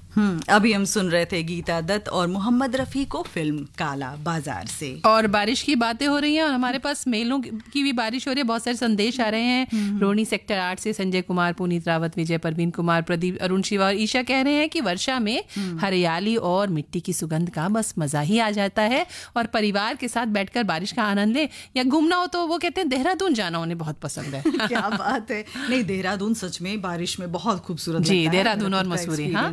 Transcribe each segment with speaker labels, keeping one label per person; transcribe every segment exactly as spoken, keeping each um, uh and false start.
Speaker 1: हम्म अभी हम सुन रहे थे गीता दत्त और मोहम्मद रफी को फिल्म काला बाजार से।
Speaker 2: और बारिश की बातें हो रही हैं और हमारे पास मेलों की भी बारिश हो रही है, बहुत सारे संदेश आ रहे हैं। रोहिणी सेक्टर आठ से संजय कुमार, पुनीत रावत, विजय, परवीन कुमार, प्रदीप, अरुण शिवा और ईशा कह रहे हैं कि वर्षा में हरियाली और मिट्टी की सुगंध का बस मजा ही आ जाता है और परिवार के साथ बैठकर बारिश का आनंद ले या घूमना हो तो वो कहते हैं देहरादून जाना उन्हें बहुत पसंद है।
Speaker 1: क्या बात है। नहीं, देहरादून सच में बारिश में बहुत खूबसूरत
Speaker 2: जी, देहरादून और मसूरी। हाँ,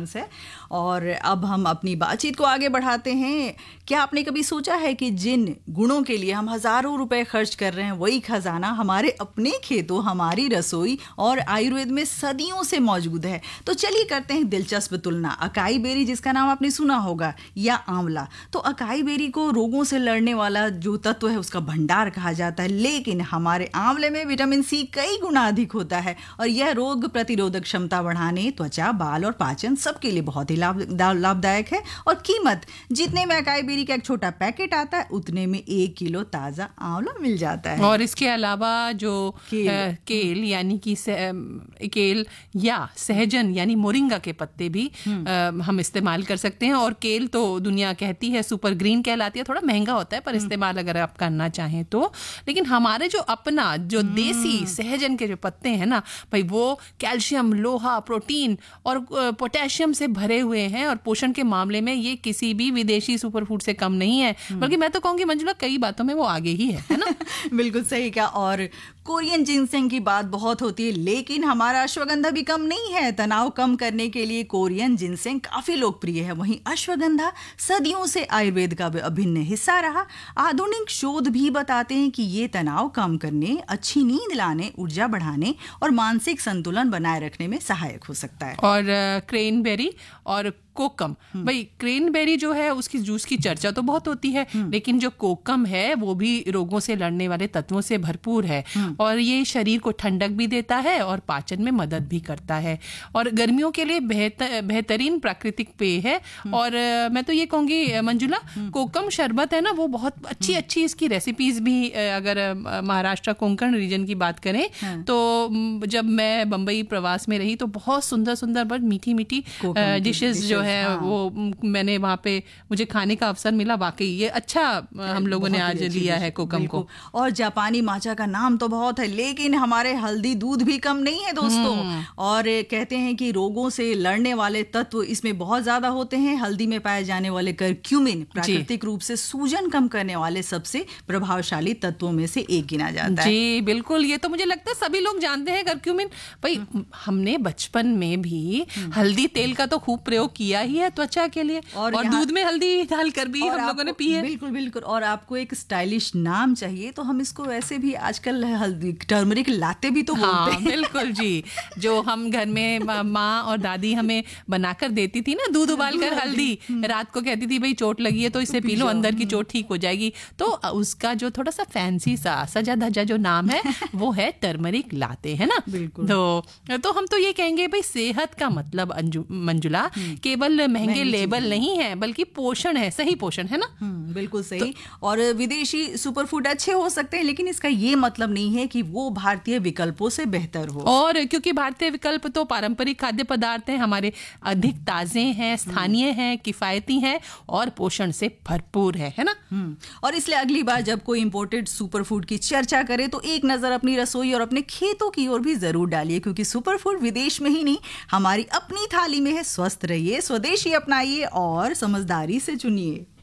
Speaker 1: और अब हम अपनी बातचीत को आगे बढ़ाते हैं। क्या आपने कभी सोचा है कि जिन गुणों के लिए हम हजारों रुपए खर्च कर रहे हैं वही खजाना हमारे अपने खेतों, हमारी रसोई और आयुर्वेद में सदियों से मौजूद है। तो चलिए करते हैं दिलचस्प तुलना। अकाई बेरी, जिसका नाम आपने सुना होगा, या आंवला। तो अकाई बेरी को रोगों से लड़ने वाला जो तत्व है उसका भंडार कहा जाता है, लेकिन हमारे आंवले में विटामिन सी कई गुना अधिक होता है और यह रोग प्रतिरोधक क्षमता बढ़ाने, त्वचा, बाल और पाचन सबके लिए बहुत ही लाभ लाभदायक है। और कीमत, जितने में अकाई बेरी का एक छोटा पैकेट आता है उतने में एक किलो ताजा आंवला मिल जाता है।
Speaker 2: और इसके अलावा जो केल, आ, केल यानी कि केल या सहजन यानी मोरिंगा के पत्ते भी आ, हम इस्तेमाल कर सकते हैं। और केल तो दुनिया कहती है सुपर ग्रीन कहलाती है, थोड़ा महंगा होता है पर इस्तेमाल अगर आप करना चाहें तो। लेकिन हमारे जो अपना जो देसी सहजन के जो पत्ते हैं ना भाई, वो कैल्शियम, लोहा, प्रोटीन और पोटेशियम से भरे हुए हैं और पोषण के मामले में ये किसी भी विदेशी सुपरफूड से कम नहीं है, बल्कि मैं तो कहूंगी मंजुला कई बातों में वो आगे ही है, है ना।
Speaker 1: बिल्कुल सही कहा। और कोरियन जिनसेंग की बात बहुत होती है, लेकिन हमारा अश्वगंधा भी कम नहीं है। तनाव कम करने के लिए कोरियन जिनसेंग काफी लोकप्रिय है। वहीं अश्वगंधा सदियों से आयुर्वेद का अभिन्न हिस्सा रहा। आधुनिक शोध भी बताते हैं कि ये तनाव कम करने, अच्छी नींद लाने, ऊर्जा बढ़ाने और मानसिक संतुलन बनाए रखने में सहायक हो सकता है।
Speaker 2: और क्रेनबेरी और कोकम, भाई क्रेनबेरी जो है उसकी जूस की चर्चा तो बहुत होती है, लेकिन जो कोकम है वो भी रोगों से लड़ने वाले तत्वों से भरपूर है और ये शरीर को ठंडक भी देता है और पाचन में मदद भी करता है और गर्मियों के लिए बेहतर बेहतरीन प्राकृतिक पेय है। और मैं तो ये कहूँगी मंजुला, कोकम शरबत है ना, वो बहुत अच्छी अच्छी इसकी रेसिपीज भी, अगर महाराष्ट्र कोंकण रीजन की बात करें तो जब मैं बम्बई प्रवास में रही तो बहुत सुंदर सुंदर बहुत मीठी मीठी डिशेस जो है वो मैंने वहाँ पे मुझे खाने का अवसर मिला। वाकई ये अच्छा हम लोगों ने आज लिया है कोकम को।
Speaker 1: और जापानी माचा का नाम तो बहुत है, लेकिन हमारे हल्दी दूध भी कम नहीं है दोस्तों। और कहते हैं कि रोगों से लड़ने वाले तत्व इसमें बहुत ज्यादा होते हैं। हल्दी में पाए जाने वाले करक्यूमिन प्राकृतिक रूप से सूजन कम करने वाले सबसे प्रभावशाली तत्वों में से एक गिना जाता है।
Speaker 2: जी बिल्कुल, ये तो मुझे लगता है सभी लोग जानते हैं करक्यूमिन। भाई हमने बचपन में भी हल्दी तेल का तो खूब प्रयोग किया ही है त्वचा के लिए, और, और दूध में हल्दी डालकर भी हम लोगों ने पी है।
Speaker 1: बिल्कुल बिल्कुल। और आपको एक स्टाइलिश नाम चाहिए तो हम इसको वैसे भी आजकल हल्दी टर्मरिक लाते भी तो बोलते हैं।
Speaker 2: बिल्कुल जी, जो हम घर में माँ और दादी हमें बनाकर देती थी ना, दूध उबालकर हल्दी, रात को कहती थी भाई चोट लगी है तो इसे पी लो, अंदर की चोट ठीक हो जाएगी। तो उसका जो थोड़ा सा फैंसी सा सजा धजा जो नाम है वो है टर्मरिक लाते, है ना। तो तो हम तो ये कहेंगे भाई सेहत का मतलब मंजुला केवल महंगे लेबल नहीं है बल्कि पोषण है, सही पोषण है ना।
Speaker 1: बिल्कुल सही। तो, और विदेशी सुपरफूड अच्छे हो सकते हैं लेकिन इसका ये मतलब नहीं है कि वो भारतीय विकल्पों से बेहतर हो।
Speaker 2: और क्योंकि भारतीय विकल्प तो पारंपरिक खाद्य पदार्थ हैं, हमारे अधिक ताजे हैं, स्थानीय हैं, किफायती हैं और पोषण से भरपूर है, है ना।
Speaker 1: और इसलिए अगली बार जब कोई इंपोर्टेड सुपरफूड की चर्चा करे तो एक नजर अपनी रसोई और अपने खेतों की ओर भी जरूर डालिए, क्योंकि सुपरफूड विदेश में ही नहीं हमारी अपनी थाली में है। स्वस्थ रहिए, स्वदेशी अपनाइए और समझदारी से चुनिए।